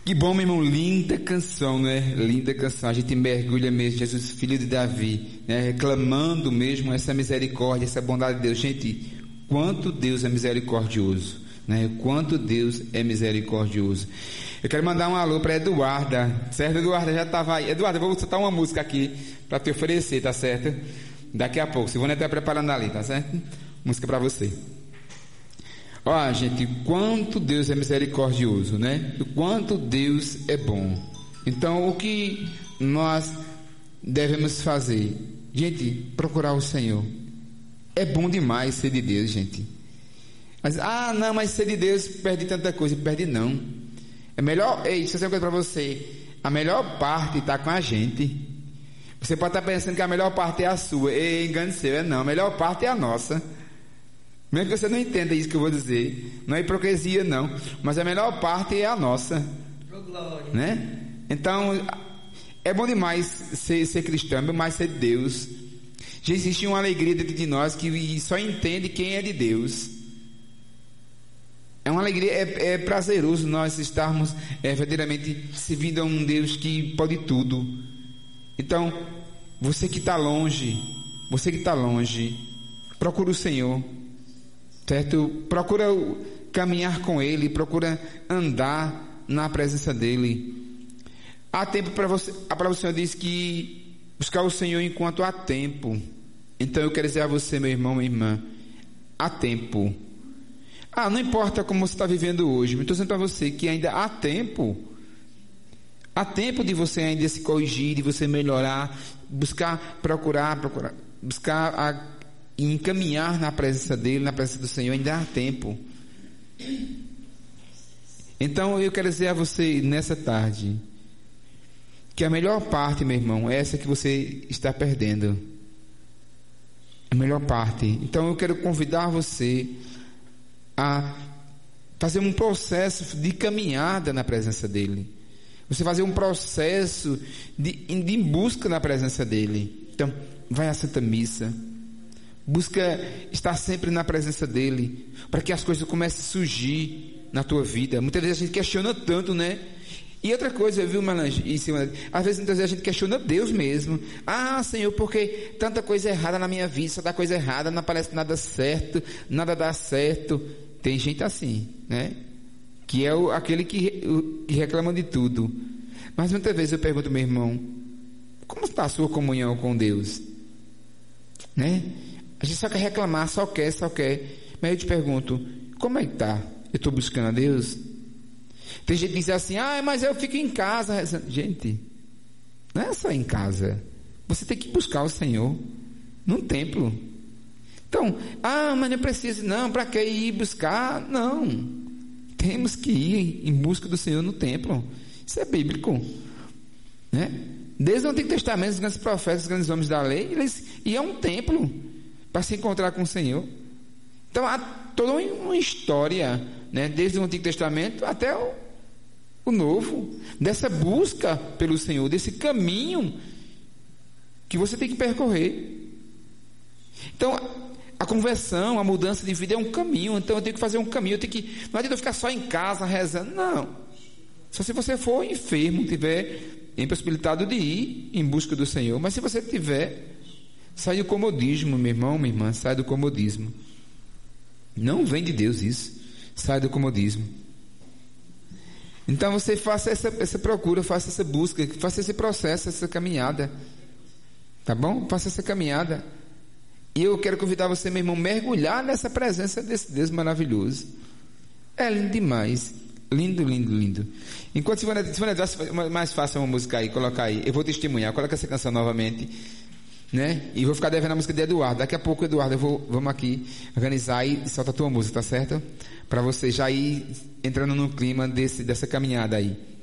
Que bom, meu irmão, linda canção, né? Linda canção, a gente mergulha mesmo, Jesus, filho de Davi, né? Reclamando mesmo essa misericórdia, essa bondade de Deus. Gente, quanto Deus é misericordioso, né? Quanto Deus é misericordioso. Eu quero mandar um alô para Eduarda, certo? Eduarda já estava aí. Eduarda, eu vou soltar uma música aqui para te oferecer, tá certo? Daqui a pouco, Silvana está preparando ali, tá certo? Música para você. Ó, gente, quanto Deus é misericordioso, né? O quanto Deus é bom. Então, o que nós devemos fazer? Gente, procurar o Senhor. É bom demais ser de Deus, gente. Mas, não, mas ser de Deus perde tanta coisa. Perde não. É melhor, deixa eu dizer uma coisa para você. A melhor parte está com a gente. Você pode estar pensando que a melhor parte é a sua. Engane seu, não. A melhor parte é a nossa. Mesmo que você não entenda isso que eu vou dizer, não é hipocrisia não, mas a melhor parte é a nossa, né? Então é bom demais ser cristão, é bom demais ser de Deus. Já existe uma alegria dentro de nós que só entende quem é de Deus. É uma alegria, é prazeroso nós estarmos verdadeiramente servindo a um Deus que pode tudo. Então você que está longe, procura o Senhor. Certo? Procura caminhar com Ele, procura andar na presença dEle. Há tempo para você. A palavra do Senhor diz que buscar o Senhor enquanto há tempo. Então eu quero dizer a você, meu irmão, minha irmã, há tempo. Não importa como você está vivendo hoje, mas estou dizendo para você que ainda há tempo. Há tempo de você ainda se corrigir, de você melhorar, procurar, buscar e encaminhar na presença dele, na presença do Senhor, ainda há tempo. Então eu quero dizer a você nessa tarde que a melhor parte, meu irmão, é essa que você está perdendo. A melhor parte. Então eu quero convidar você a fazer um processo de caminhada na presença dele. Você fazer um processo de em busca na presença dele. Então vai à Santa Missa. Busca estar sempre na presença dele, para que as coisas comecem a surgir na tua vida. Muitas vezes a gente questiona tanto, né? E outra coisa, viu, Malange? Às vezes, muitas vezes a gente questiona Deus mesmo. Senhor, porque tanta coisa errada na minha vida, só dá coisa errada, não aparece nada certo, nada dá certo. Tem gente assim, né? Que é aquele que reclama de tudo. Mas muitas vezes eu pergunto, meu irmão, como está a sua comunhão com Deus? Né? A gente só quer reclamar, só quer. Mas eu te pergunto, como é que tá? Eu estou buscando a Deus? Tem gente que diz assim, mas eu fico em casa rezando. Gente, não é só em casa. Você tem que buscar o Senhor num templo. Então, mas não preciso, não, para que ir buscar? Não. Temos que ir em busca do Senhor no templo. Isso é bíblico. Né? Desde o Antigo Testamento, os grandes profetas, os grandes homens da lei, eles iam a um templo para se encontrar com o Senhor. Então há toda uma história, né, desde o Antigo Testamento até o Novo, dessa busca pelo Senhor, desse caminho que você tem que percorrer. Então a conversão, a mudança de vida é um caminho. Então eu tenho que fazer um caminho, não adianta eu ficar só em casa rezando, não. Só se você for enfermo, tiver impossibilitado de ir em busca do Senhor. Mas se você tiver, sai do comodismo, meu irmão, minha irmã, sai do comodismo. Não vem de Deus isso. Sai do comodismo. Então você faça essa procura, faça essa busca, faça esse processo, essa caminhada. Tá bom? Faça essa caminhada. E eu quero convidar você, meu irmão, mergulhar nessa presença desse Deus maravilhoso. É lindo demais. Lindo, lindo, lindo. Enquanto se for mais fácil uma música aí, colocar aí. Eu vou testemunhar, coloca essa canção novamente, né? E vou ficar devendo a música de Eduardo. Daqui a pouco, Eduardo, vamos aqui organizar e solta a tua música, tá certo? Para você já ir entrando no clima dessa caminhada aí.